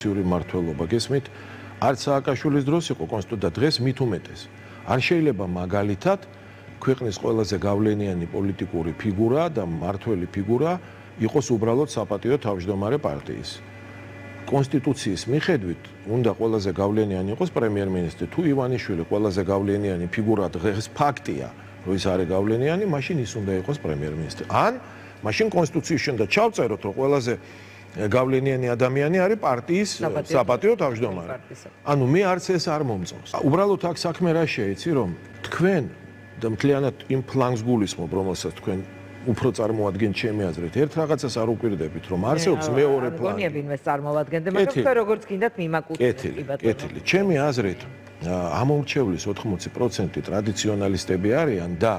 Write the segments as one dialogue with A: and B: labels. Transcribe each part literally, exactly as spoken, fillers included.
A: მართლობა გესმით, არც სააკაშვილის დროს იყო კონსტიტუცია და დღეს მით უმეტეს. არ შეიძლება მაგალითად ქვეყნის ყველაზე გავლენიანი პოლიტიკური ფიგურა და მმართველი ფიგურა იყოს უბრალოდ საპატიო თავმჯდომარე პარტიის. კონსტიტუციის მიხედვით უნდა ყველაზე გავლენიანი იყოს პრემიერ-მინისტრი. თუ ივანიშვილი ყველაზე გავლენიანი ფიგურა დღეს ფაქტია, რომ ის არის გავლენიანი, მაშინ ის უნდა იყოს პრემიერ-მინისტრი. ან მაშინ კონსტიტუციაში უნდა ჩავწეროთ, რომ ყველაზე გავლენიანი ადამიანი არის პარტიის საპატიო თავმჯდომარე. ანუ მე არც ეს არ მომწონს. უბრალოდ აქ საქმე რა შეიცი, რომ თქვენ და მთლიანად იმ ფლანგს გულისხმობ, რომელსაც თქვენ უფრო წარმოადგენთ ჩემი აზრით. ერთ რაღაცას არ უკვირდებით, რომ არსებობს მეორე პლანი.
B: გონიები იმას წარმოადგენთ, მაგრამ თქვენ როგორც გინდათ მიმაკუთვნეთ.
A: კეთილი. ჩემი აზრით, ამომრჩევლის ოთხმოცი პროცენტი ტრადიციონალისტები არიან და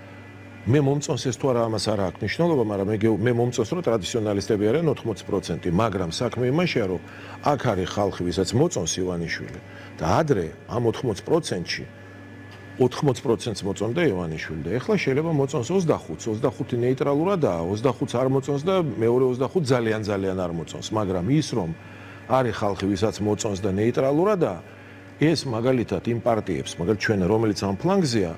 A: მე მომწონს ეს თუ არა ამას არ აქვს მნიშვნელობა, მაგრამ მე მომწონს რომ ტრადიციონალისტები არიან ოთხმოცი პროცენტი, მაგრამ საქმე იმაშია, რომ აქ არის ხალხი, ვისაც მოწონს ივანიშვილი და ადრე ამ ოთხმოცი პროცენტში ოთხმოცი პროცენტს მოწონდა ივანიშვილი და ეხლა შეიძლება მოწონს ოცდახუთს, ოცდახუთი ნეიტრალურადაა, ოცდახუთს არ მოწონს და მეორე ოცდახუთს ძალიან ძალიან არ მოწონს, მაგრამ ის რომ არის ხალხი, ვისაც მოწონს და ნეიტრალურადაა, ეს მაგალითად იმ პარტიებს, მაგალითად ჩვენ რომელიც ამ ფლანგზეა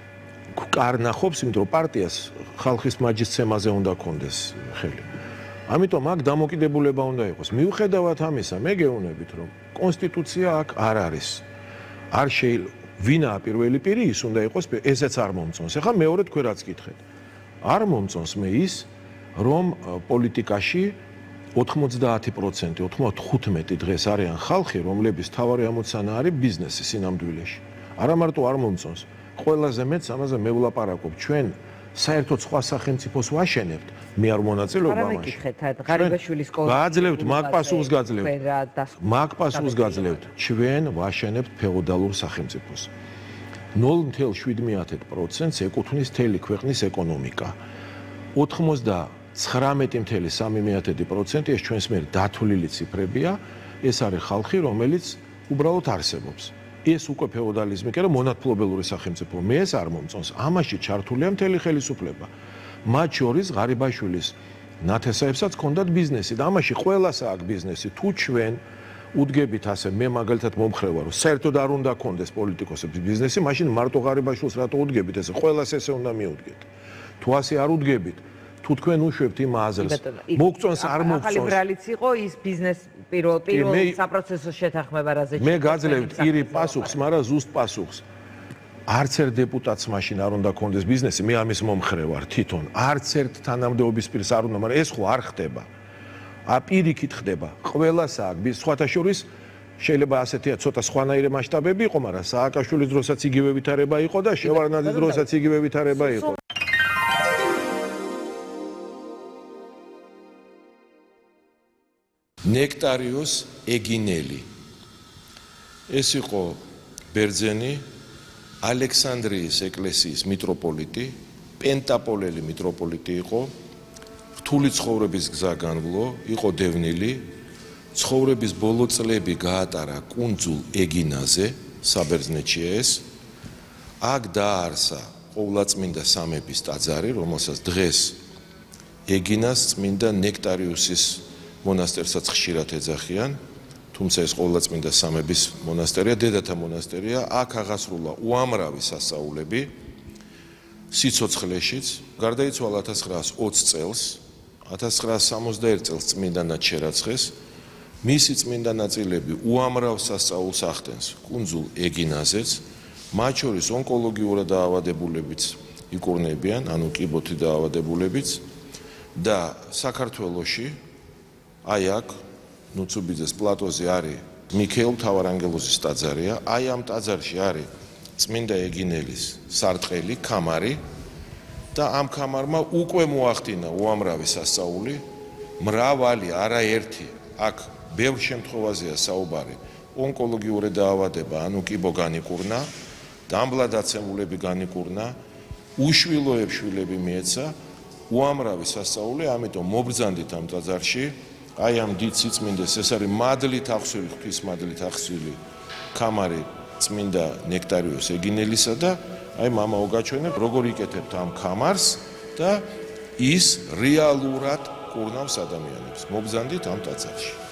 A: კარნახობს, იმიტომ რომ პარტიას ხალხის მაჯისცემაზე უნდა კონდეს ხელი. ამიტომ აქ დამოკიდებულება უნდა იყოს. მიუხედავად ამისა, მე გეუბნებით, რომ კონსტიტუცია აქ არ არის. არ შეიძლება ვინაა პირველი პირი, ის უნდა იყოს, ესეც არ მომწონს. ეხლა მეორე თქვენ რაც გითხეთ. არ მომწონს მე ის, რომ პოლიტიკაში ოთხმოცდაათი პროცენტი, ოცდახუთი დღეს არიან ხალხი, რომლების თავარი ამოცანა არის ბიზნესი სინამდვილეში. არა მარტო არ მომწონს, ყველაზე მეც ამაზე მევლაპარაკობ. ჩვენ საერთოდ სხვა სახელმწიფოს ვაშენებთ, მე არ მონაწილეობ ამაში.
B: არა მეკითხეთ, ღარიბაშვილის სკოლა.
A: გააძლევთ, მაგ პასუხს გაძლევთ. მაგ პასუხს გაძლევთ. ჩვენ ვაშენებთ ფეოდალურ სახელმწიფოს. ნულ ათეულ შვიდ პროცენტს ეკუთვნის მთელი ქვეყნის ეკონომიკა. ოცდამოცდათხმეტი ათეულ სამი პროცენტი ეს ჩვენს მიერ დათვლილი ციფრებია, ეს არის ხალხი, რომელიც უბრალოდ არსებობს. ეს უკვე ფეოდალიზმი კი არა, მონათმფლობელური სახელმწიფო. მე ეს არ მომწონს. ამაში ჩართულია მთელი ხელისუფლება. მათ შორის ღარიბაშვილის ნათესაებსაც ჰქონდათ ბიზნესი და ამაში ყველას აქვს ბიზნესი. თუ ჩვენ უდგებით ასე, მე მაგალითად მომხრე ვარ, რომ საერთოდ არ უნდა ჰქონდეს პოლიტიკოსების ბიზნესი, მაშინ მარტო ღარიბაშვილს რატო უდგებით ესე? ყველას ესე უნდა მიუდგეთ. თუ ასე არ უდგებით, თუ თქვენ უშვებთ იმ აზრს, მოგწონს არ მოგწონს. ახალი ბრალიც იყო ის ბიზნეს პირველ პირველ საპროცესო შეთანხმება რაზე. მე გაძლევთ ირი პასუხს, მაგრამ ზუსტ პასუხს. არც ერთ დეპუტატს მაშინ არ უნდა ქონდეს ბიზნესი, მე ამის მომხრე ვარ თვითონ. არც ერთ თანამდებობის პირს არ უნდა, მაგრამ ეს ხო არ ხდება. აპირიქით ხდება. ყველას აქვს. სხვათა შორის შეიძლება ასეთი ცოტა სხვანაირი მასშტაბები იყო, მაგრამ სააკაშვილის დროსაც იგივე ვითარება იყო და შევარდნაძის დროსაც იგივე ვითარება იყო. ნექტარიოს ეგინელი. ეს იყო ბერძენი, ალექსანდრიის ეკლესიის მიტროპოლიტი, პენტაპოლელი მიტროპოლიტი იყო, რთული ცხოვრების გზა განვლო, იყო დევნილი, ცხოვრების ბოლო წლები გაატარა კუნძულ ეგინაზე, საბერძნეთში ეს. აქ დააარსა ყოვლადწმინდა სამების ტაძარი, რომელსაც დღეს ეგინას წმინდა ნექტარიუსის მონასტერსაც ხშირად ეძახიან, თუმცა ეს ყოვლადწმინდა სამების მონასტერია, დედათა მონასტერია, აქ აღასრულა უამრავი სასწაულები სიცოცხლეშიც. გარდაიცვალა ათას ცხრაას ოცი წელს, ათას ცხრაას სამოცდაერთი წელს წმინდანად შერაცხეს. მისი წმინდა ნაწილები უამრავ სასწაულს ახდენს კუნძულ ეგინაზეც, მათ შორის ონკოლოგიურად დაავადებულებიც იკურნებიან, ანუ კიბოთი დაავადებულებიც და საქართველოში აი აქ ნუცუბიძეს პლატოზე არის მიქეილ მთავარანგელოზის ტაძარია, აი ამ ტაძარში არის წმინდა ეგინელის სარტყელი, ქამარი და ამ ქამარმა უკვე მოახდინა უამრავი სასწაული, მრავალი, არაერთი, აქ ბევრ შემთხვევაზეა საუბარი, ონკოლოგიური დაავადება, ანუ კიბო განიკურნა, დამბლადაცემულები განიკურნა, უშვილოებს შვილები მიეცა, უამრავი სასწაული, ამიტომ მობრძანდით ამ ტაძარში. აი ამ დიდ სიწმინდეს, ეს არის მადლით ახსვილი, ღვთის მადლით ახსვილი ქამარი წმინდა ნექტარიოს ეგინელისა და აი მამა ოგაჩვენებ, როგორ იკეთებთ ამ ქამარს და ის რეალურად კურნავს ადამიანებს. მობრძანდით ამ ტაძარში.